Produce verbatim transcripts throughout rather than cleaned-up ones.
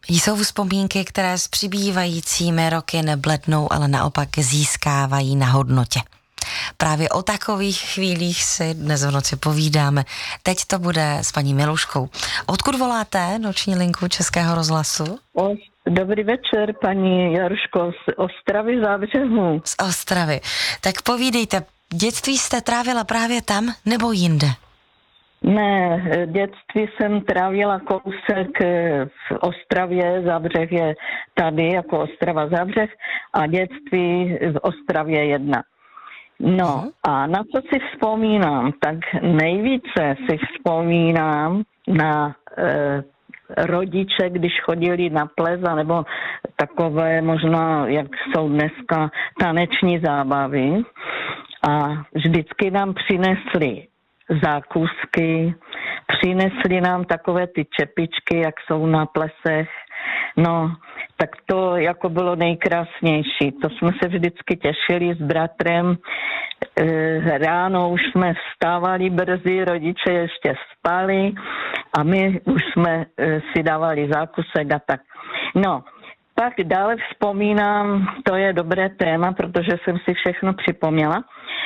Jsou vzpomínky, které s přibývajícími roky neblednou, ale naopak získávají na hodnotě. Právě o takových chvílích si dnes v noci povídáme. Teď to bude s paní Miluškou. Odkud voláte noční linku Českého rozhlasu? Dobrý večer, paní Jaruško, z Ostravy Zábřehu. Z Ostravy. Tak povídejte, dětství jste trávila právě tam nebo jinde? Ne, dětství jsem trávila kousek v Ostravě, Zábřeh je tady jako Ostrava Zábřeh a dětství v Ostravě jedna. No a na co si vzpomínám, tak nejvíce si vzpomínám na e, rodiče, když chodili na ples, nebo takové možná, jak jsou dneska taneční zábavy a vždycky nám přinesli zákusky, přinesli nám takové ty čepičky, jak jsou na plesech. No, tak to jako bylo nejkrásnější. To jsme se vždycky těšili s bratrem. Ráno už jsme vstávali brzy, rodiče ještě spali a my už jsme si dávali zákusek a tak. No, pak dále vzpomínám, to je dobré téma, protože jsem si všechno připomněla,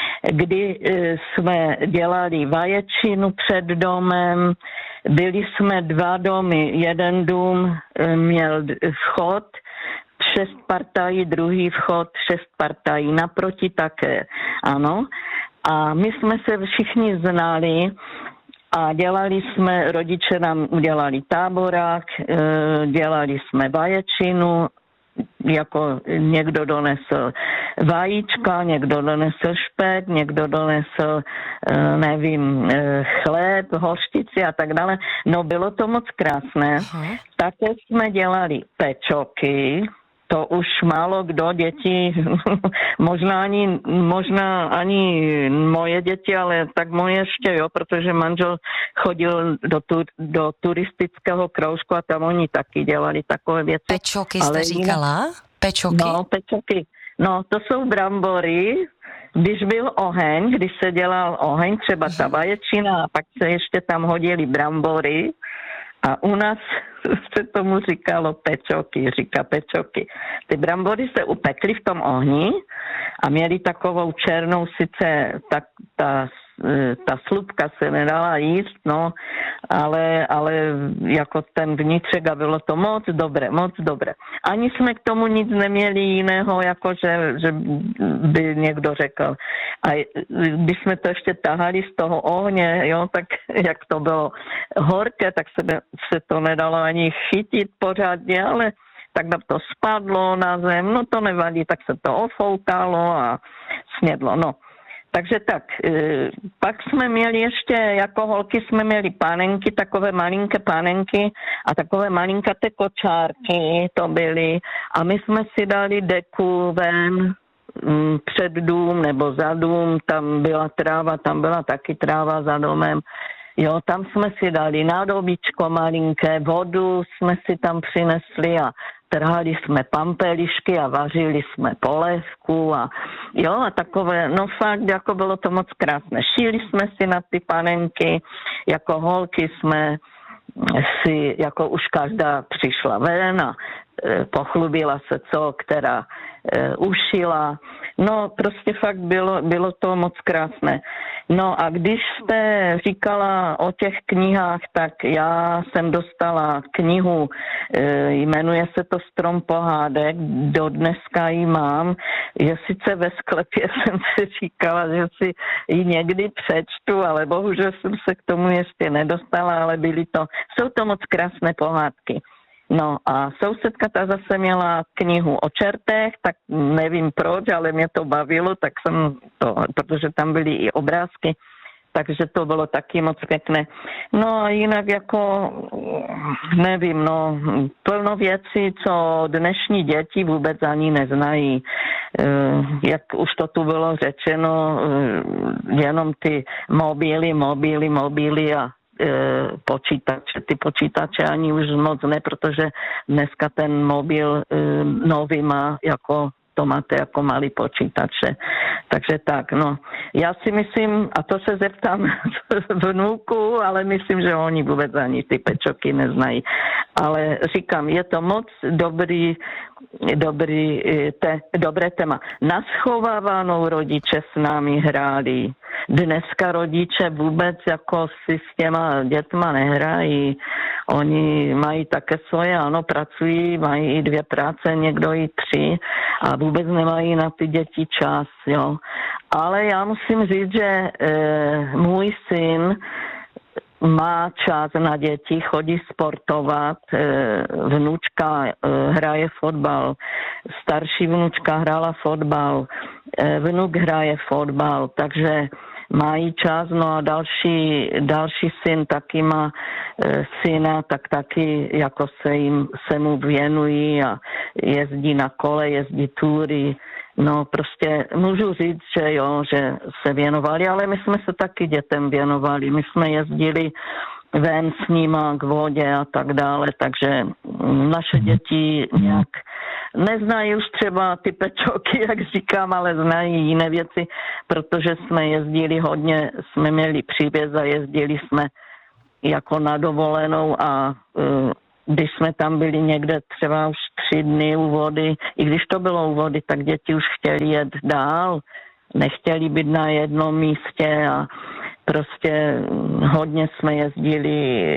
kdy jsme dělali vaječinu před domem, byli jsme dva domy, jeden dům měl vchod, šest partají, druhý vchod, šest partají, naproti také, ano. A my jsme se všichni znali a dělali jsme, rodiče nám udělali táborák, dělali jsme vaječinu, jako někdo donesl vajíčka, někdo donesl špek, někdo donesl, nevím, chléb, hořčici a tak dále. No bylo to moc krásné. Aha. Také jsme dělali pečoky, to už málo kdo děti, možná ani, možná ani moje děti, ale tak moje ještě jo, protože manžel chodil do, tu, do turistického kroužku a tam oni taky dělali takové věci. Pečoky jste říkala? Pečoky? No, pečoky. No, to jsou brambory, když byl oheň, když se dělal oheň, třeba ta vaječina a pak se ještě tam hodili brambory a u nás se tomu říkalo pečoky, říká pečoky. Ty brambory se upekly v tom ohni a měly takovou černou, sice tak, ta, ta slupka se nedala jíst, no, ale, ale jako ten vnitřek a bylo to moc dobré, moc dobré. Ani jsme k tomu nic neměli jiného, jako že, že by někdo řekl. A když jsme to ještě tahali z toho ohně, jo, tak jak to bylo horké, tak se, se to nedalo ani chytit pořádně, ale tak nám to spadlo na zem, no to nevadí, tak se to ofoukalo a snědlo, no. Takže tak, pak jsme měli ještě, jako holky jsme měli panenky, takové malinké panenky a takové malinkaté kočárky to byly a my jsme si dali deku ven před dům nebo za dům, tam byla tráva, tam byla taky tráva za domem. Jo, tam jsme si dali nádobíčko malinké, vodu jsme si tam přinesli a trhali jsme pampelišky a vařili jsme polévku a jo, a takové, no fakt, jako bylo to moc krásné. Šíli jsme si na ty panenky, jako holky jsme si, jako už každá přišla ven a e, pochlubila se, co která e, ušila. No, prostě fakt bylo, bylo to moc krásné. No a když jste říkala o těch knihách, tak já jsem dostala knihu, e, jmenuje se to Strom pohádek, do dneska ji mám. Je sice ve sklepě, jsem si říkala, že si ji někdy přečtu, ale bohužel jsem se k tomu ještě nedostala, ale byly to, jsou to moc krásné pohádky. No a sousedka ta zase měla knihu o čertech, tak nevím proč, ale mě to bavilo, tak jsem to, protože tam byly i obrázky, takže to bylo taky moc pěkné. No a jinak jako, nevím, no, plno věcí, co dnešní děti vůbec ani neznají. Jak už to tu bylo řečeno, jenom ty mobily, mobily, mobily a počítače. Ty počítače ani už moc ne, protože dneska ten mobil nový má jako, to máte jako malý počítače. Takže tak, no. Já si myslím, a to se zeptám vnuku, ale myslím, že oni vůbec ani ty pečoky neznají. Ale říkám, je to moc dobrý, dobrý te, dobré téma. Na schovávanou rodiče s námi hráli. Dneska rodiče vůbec jako si s těma dětma nehrají. Oni mají také svoje, ano, pracují, mají i dvě práce, někdo i tři a vůbec nemají na ty děti čas, jo. Ale já musím říct, že e, můj syn má čas na děti, chodí sportovat, vnučka hraje fotbal, starší vnučka hrála fotbal, vnuk hraje fotbal, takže mají čas, no a další, další syn taky má syna, tak taky jako se jim se mu věnují a jezdí na kole, jezdí túry. No prostě můžu říct, že jo, že se věnovali, ale my jsme se taky dětem věnovali. My jsme jezdili ven s nima k vodě a tak dále, takže naše děti nějak neznají už třeba ty pečoky, jak říkám, ale znají jiné věci, protože jsme jezdili hodně, jsme měli přívěz a jezdili jsme jako na dovolenou a uh, když jsme tam byli někde třeba už tři dny u vody, i když to bylo u vody, tak děti už chtěli jet dál, nechtěli být na jednom místě a prostě hodně jsme jezdili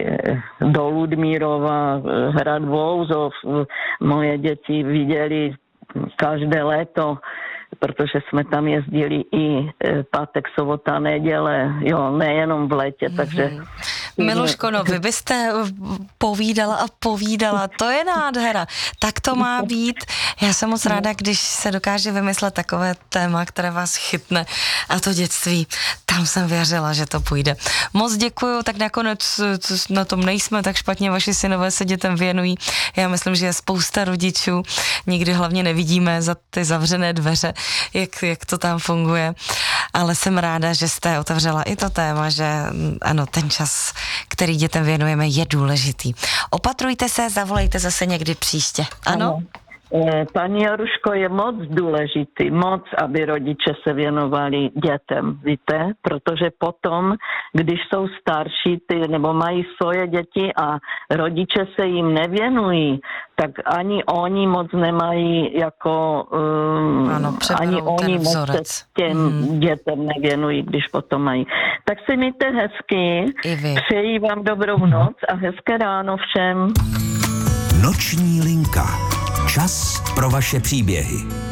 do Ludmírova, Hrad Vouzov. Moje děti viděli každé léto, protože jsme tam jezdili i pátek, sobota, neděle, jo, nejenom v létě, mm-hmm. takže... Miluško, no vy byste povídala a povídala, to je nádhera, tak to má být. Já jsem moc ráda, když se dokáže vymyslet takové téma, které vás chytne a to dětství, tam jsem věřila, že to půjde. Moc děkuju, tak nakonec na tom nejsme tak špatně, vaši synové se dětem věnují. Já myslím, že je spousta rodičů, nikdy hlavně nevidíme za ty zavřené dveře, jak, jak to tam funguje, ale jsem ráda, že jste otevřela i to téma, že ano, ten čas, který dětem věnujeme, je důležitý. Opatrujte se, zavolejte zase někdy příště. Ano? ano. Paní Jaruško, je moc důležitý, moc, aby rodiče se věnovali dětem, víte? Protože potom, když jsou starší ty, nebo mají svoje děti a rodiče se jim nevěnují, tak ani oni moc nemají jako... Um, ano, ani oni moc se těm hmm. dětem nevěnují, když potom mají. Tak si mějte hezky, přeji vám dobrou noc a hezké ráno všem. Noční linka. Čas pro vaše příběhy.